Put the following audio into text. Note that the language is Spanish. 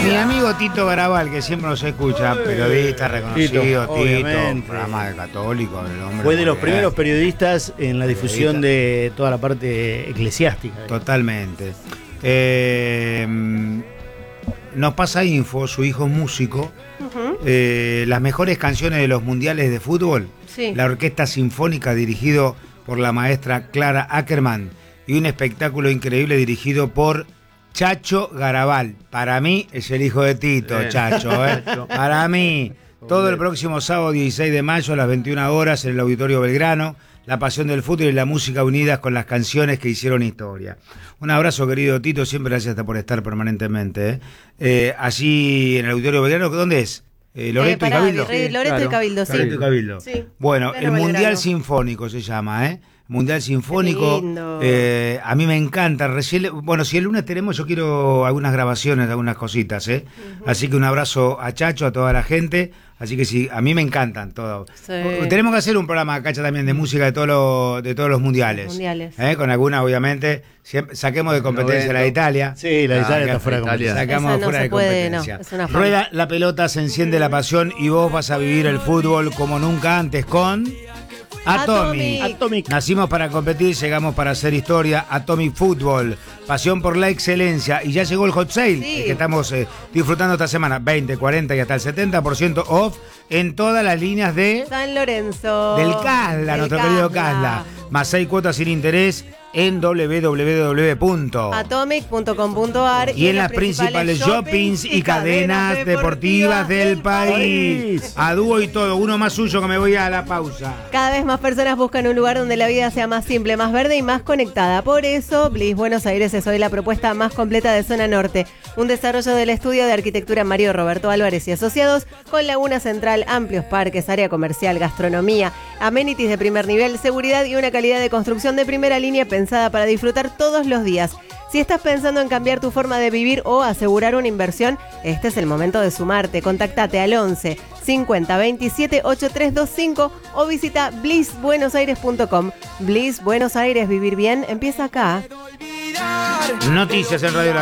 Mi amigo Tito Garabal, que siempre nos escucha, periodista reconocido, Tito, programa de católico. El hombre fue de los primeros periodistas en la difusión de toda la parte eclesiástica. Totalmente. Nos pasa info, su hijo es músico. Las mejores canciones de los mundiales de fútbol. Sí. La orquesta sinfónica dirigido por la maestra Clara Ackerman y un espectáculo increíble dirigido por Chacho Garabal. Para mí es el hijo de Tito, Chacho. Para mí. Todo el próximo sábado 16 de mayo a las 21 horas en el Auditorio Belgrano. La pasión del fútbol y la música unidas con las canciones que hicieron historia. Un abrazo, querido Tito. Siempre gracias por estar permanentemente. Allí en el Auditorio Belgrano, ¿dónde es? Loreto y Cabildo. Loreto y Cabildo, sí. Loreto y Cabildo. Sí. Bueno, el Mundial Sinfónico se llama, Mundial Sinfónico. A mí me encanta. Recién, bueno, si el lunes tenemos, yo quiero algunas grabaciones, algunas cositas, Así que un abrazo a Chacho, a toda la gente. Así que sí, a mí me encantan todos. Sí. Tenemos que hacer un programa, Cacha, también de música de todos los mundiales. Con alguna, obviamente. Saquemos de competencia la de Italia. Sí, la de Italia está fuera de competencia. Sacamos fuera de competencia. Rueda la pelota, se enciende la pasión y vos vas a vivir el fútbol como nunca antes con Atomic. Nacimos para competir, llegamos para hacer historia. Atomic Fútbol, pasión por la excelencia. Y ya llegó el hot sale, que estamos disfrutando esta semana. 20, 40 y hasta el 70% off en todas las líneas de San Lorenzo. Del Casla, nuestro querido Casla. Más 6 cuotas sin interés en www.atomic.com.ar y en las principales shoppings y cadenas deportivas del país. A dúo y todo, uno más suyo que me voy a la pausa. Cada vez más personas buscan un lugar donde la vida sea más simple, más verde y más conectada. Por eso, Bliss Buenos Aires es hoy la propuesta más completa de Zona Norte. Un desarrollo del estudio de arquitectura Mario Roberto Álvarez y Asociados, con laguna central, amplios parques, área comercial, gastronomía, amenities de primer nivel, seguridad y una calidad de construcción de primera línea pensada para disfrutar todos los días. Si estás pensando en cambiar tu forma de vivir o asegurar una inversión, este es el momento de sumarte. Contactate al 11 50 27 8325 o visita blissbuenosaires.com. Bliss Buenos Aires, vivir bien empieza acá. Noticias en Radio